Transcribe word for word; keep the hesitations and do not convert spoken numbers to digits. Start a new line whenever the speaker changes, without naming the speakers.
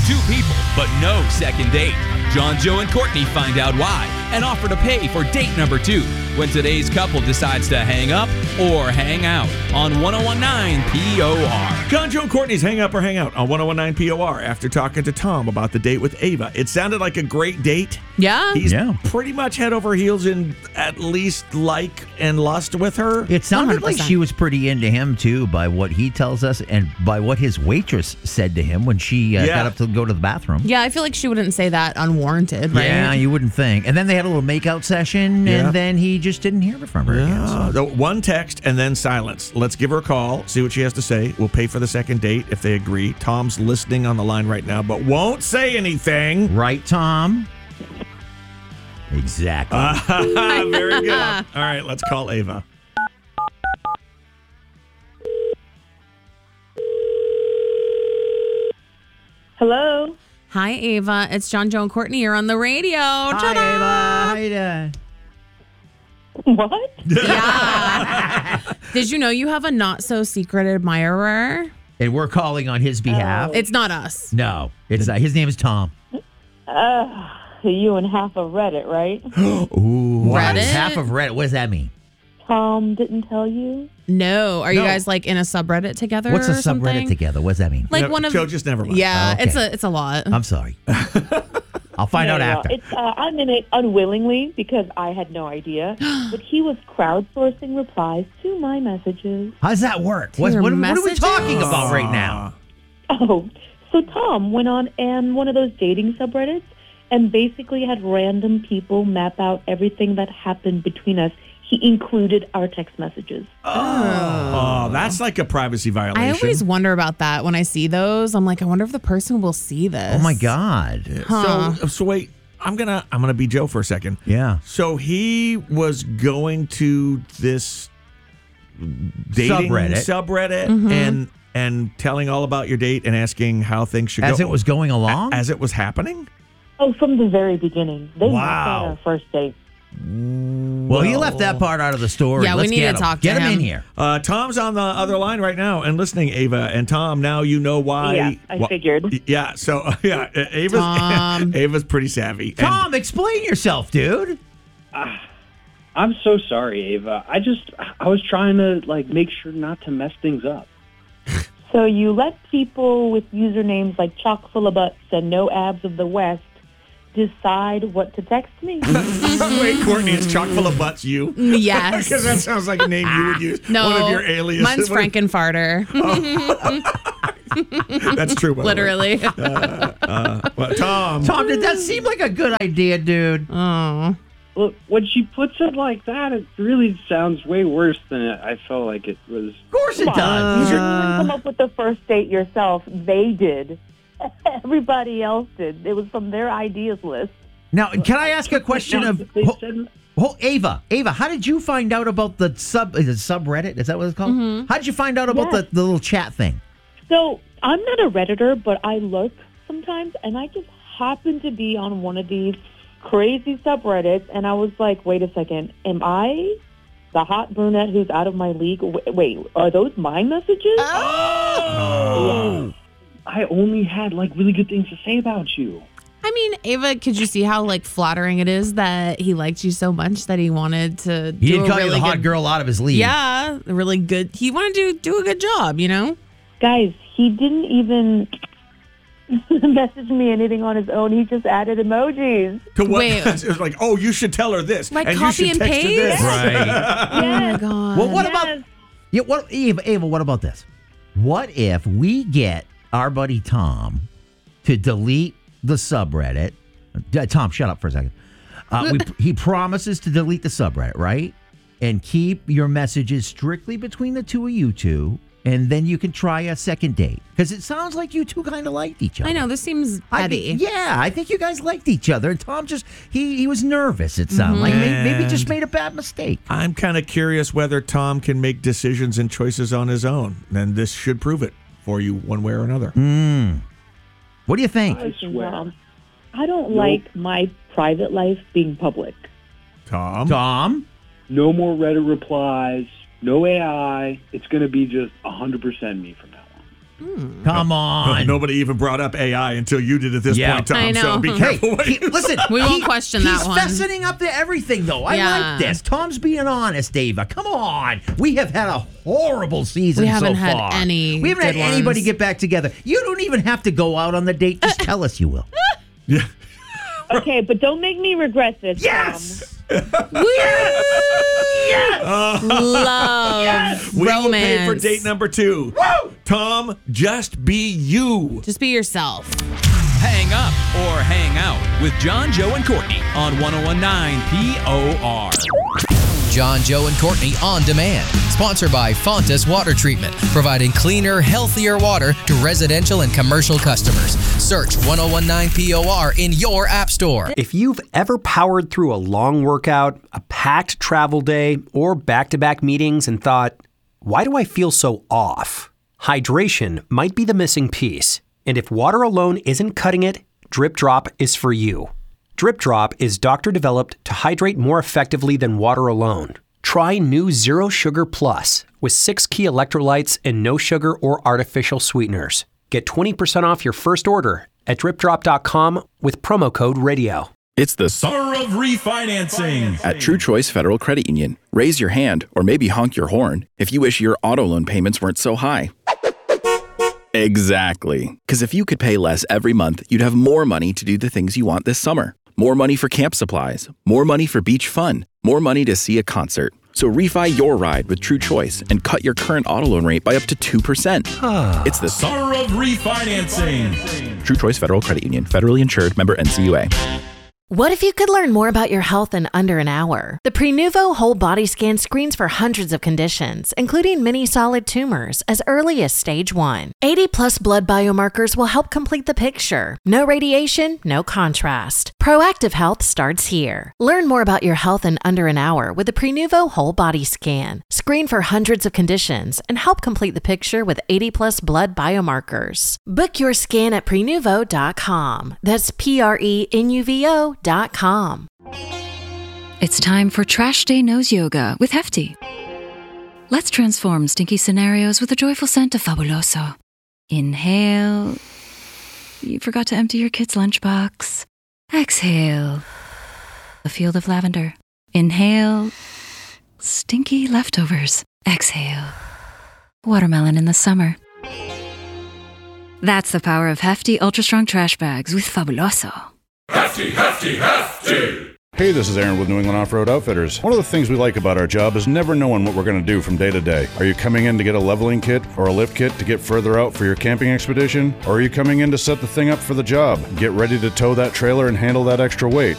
Two people, but no second date. John, Joe, and Courtney find out why and offer to pay for date number two when today's couple decides to hang up or hang out on one oh one nine P O R.
John, Joe, and Courtney's Hang Up or Hang Out on one oh one nine P O R after talking to Tom about the date with Ava. It sounded like a great date.
Yeah.
He's
Yeah.
pretty much head over heels in at least like and lust with her.
It sounded
one hundred
like
percent.
she was pretty into him, too, by what he tells us and by what his waitress said to him when she uh,
Yeah.
got up to go to the bathroom.
Yeah, I feel like she wouldn't say that unwarranted, right?
Yeah, you wouldn't think. And then they had a little makeout session,
Yeah.
and then he just didn't hear from her again. So.
Uh, the one text and then silence. Let's give her a call, see what she has to say. We'll pay for the second date if they agree. Tom's listening on the line right now, but won't say anything.
Right, Tom? Exactly.
Very good. All right, let's call Ava.
Hello.
Hi, Ava. It's John, Joe, and Courtney. You're on the radio.
Hi, Ava. How you doing?
What?
Yeah. Did you know you have a not-so-secret admirer?
And we're calling on his behalf.
It's not us.
No, it's uh, his name is Tom.
Uh, you and half of Reddit, right?
Ooh,
Reddit?
half of Reddit. What does that mean?
Tom didn't tell you?
No. Are you
No.
guys like in a subreddit together?
What's a
or
subreddit
something?
together? What does that mean?
Like
No,
one of
Joe, just never mind.
Yeah,
Oh, okay.
it's a it's a lot.
I'm sorry. I'll find
No,
out
no,
after.
It's, uh, I'm in it unwillingly because I had no idea. But he was crowdsourcing replies to my messages.
How does that work? What,
your
what, what are we
messages?
talking about right now?
Oh, so Tom went on and one of those dating subreddits and basically had random people map out everything that happened between us. He included our text messages.
Oh, that's like a privacy violation.
I always wonder about that when I see those. I'm like, I wonder if the person will see this.
Oh my God.
Huh.
So, so wait, I'm gonna I'm gonna be Joe for a second.
Yeah.
So he was going to this dating
Subreddit.
subreddit
Mm-hmm.
and and telling all about your date and asking how things should
As
go
it was going along?
as it was happening.
Oh, from the very beginning. They
Wow.
mapped out our first date.
well, he left that part out of the story.
Yeah, we
Let's
need
get
to
him.
talk to
Get him
him.
in here.
Uh, Tom's on the other line right now and listening, Ava and Tom. Now you know why.
Yeah, I
wh-
figured.
Yeah. So uh, yeah, Ava's
Tom.
Ava's pretty savvy. And-
Tom, explain yourself, dude.
I'm so sorry, Ava. I just, I was trying to, like, make sure not to mess things up.
So you let people with usernames like Chock full of butts and No Abs of the West decide what to text me.
Wait, Courtney, is chock full of butts you?
Yes.
Because that sounds like a name you would use.
No,
One of your aliases.
mine's
What-
Frankenfarter.
That's true. by the way.
Literally.
Well, Tom.
Tom, did that seem like a good idea, dude?
Oh.
Look, when she puts it like that, it really sounds way worse than it, I felt like it was.
Of course it
Come
does.
on, you didn't come up with the first date yourself. They did. Everybody else did. It was from their ideas list.
Now, can I ask a question
Now,
of...
they
Oh,
said,
oh, Ava, Ava, how did you find out about the sub is it subreddit? Is that what it's called?
Mm-hmm.
How did you find out about
Yes.
the, the little chat thing?
So I'm not a Redditor, but I look sometimes, and I just happen to be on one of these crazy subreddits, and I was like, wait a second, am I the hot brunette who's out of my league? W- Wait, are those my messages?
oh, I only had, like, really good things to say about you.
I mean, Ava, could you see how like flattering it is that he liked you so much that he wanted to
He
do
didn't
a
call
really
you the hot
good,
girl out of his league.
Yeah, a really good. He wanted to do a good job, you know.
Guys, he didn't even message me anything on his own. He just added emojis.
To what?
Wait.
It was like, oh, you should tell her this.
Like
and
copy
you should
and
text her
paste?
this.
Right.
Oh my
Yes.
god.
Well, what
Yes.
about... Yeah, what, Ava, Ava, what about this? What if we get our buddy Tom to delete the subreddit? Uh, Tom, shut up for a second. Uh, we, he promises to delete the subreddit, right? And keep your messages strictly between the two of you two, and then you can try a second date. Because it sounds like you two kind of liked each other.
I know this seems
I
petty.
think- yeah, I think you guys liked each other. And Tom just, he, he was nervous, it sounded like. Maybe, maybe just made a bad mistake.
I'm kind of curious whether Tom can make decisions and choices on his own. And this should prove it for you one way or another.
Mm. What do you think?
I swear.
Um, I don't like my private life being public.
Tom?
Tom?
No more Reddit replies, no A I. It's going to be just one hundred percent me from now on.
Come on.
Nobody even brought up A I until you did at this
Yeah.
point, Tom.
I know.
So be
Hey,
careful. what
he-
you-
listen.
We won't
he-
question that
he's
one.
fessing up to everything, though. I
Yeah.
like this. Tom's being honest, Ava. Come on. We have had a horrible season
We haven't
so
had
far.
any
We haven't had
good
anybody
ones.
get back together. You don't even have to go out on the date. Just tell us you will.
Yeah.
Okay, but don't make me regret this.
Yes.
Love
We
romance.
will pay for date number two. Tom, just be you.
Just be yourself.
Hang up or hang out with John, Joe, and Courtney on ten nineteen P O R.
John, Joe, and Courtney On Demand. Sponsored by Fontas Water Treatment, providing cleaner, healthier water to residential and commercial customers. Search ten nineteen P O R in your app store.
If you've ever powered through a long workout, a packed travel day, or back-to-back meetings and thought, why do I feel so off? Hydration might be the missing piece. And if water alone isn't cutting it, Drip Drop is for you. Drip Drop is doctor-developed to hydrate more effectively than water alone. Try new Zero Sugar Plus with six key electrolytes and no sugar or artificial sweeteners. Get twenty percent off your first order at drip drop dot com with promo code radio.
It's the
Summer of refinancing
at True Choice Federal Credit Union. Raise your hand or maybe honk your horn if you wish your auto loan payments weren't so high. Exactly. Because if you could pay less every month, you'd have more money to do the things you want this summer. More money for camp supplies, more money for beach fun, more money to see a concert. So refi your ride with True Choice and cut your current auto loan rate by up to two percent. It's the
Summer of refinancing.
True Choice Federal Credit Union, federally insured, member N C U A.
What if you could learn more about your health in under an hour? The Prenuvo Whole Body Scan screens for hundreds of conditions, including many solid tumors, as early as stage one. eighty plus blood biomarkers will help complete the picture. No radiation, no contrast. Proactive health starts here. Learn more about your health in under an hour with the Prenuvo Whole Body Scan. Screen for hundreds of conditions and help complete the picture with eighty plus blood biomarkers. Book your scan at prenuvo dot com. That's P R E N U V O dot com.
It's time for Trash Day Nose Yoga with Hefty. Let's transform stinky scenarios with a joyful scent of Fabuloso. Inhale. You forgot to empty your kid's lunchbox. Exhale. A field of lavender. Inhale. Stinky leftovers. Exhale. Watermelon in the summer. That's the power of Hefty Ultra Strong Trash Bags with Fabuloso.
Hefty, hefty, hefty.
Hey, this is Aaron with New England Off-Road Outfitters. One of the things we like about our job is never knowing what we're going to do from day to day. Are you coming in to get a leveling kit or a lift kit to get further out for your camping expedition? Or are you coming in to set the thing up for the job? Get ready to tow that trailer and handle that extra weight?